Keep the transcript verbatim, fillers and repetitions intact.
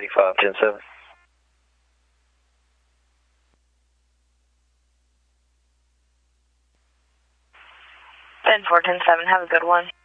five ten seven. ten four ten seven, have a good one.